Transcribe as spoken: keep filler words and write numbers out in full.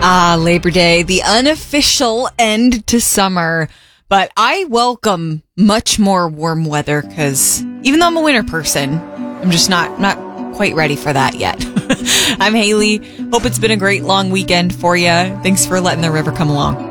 Ah, Labor Day, the unofficial end to summer. But I welcome much more warm weather because even though I'm a winter person, I'm just not, not quite ready for that yet. I'm Haley. Hope it's been a great long weekend for you. Thanks for letting the river come along.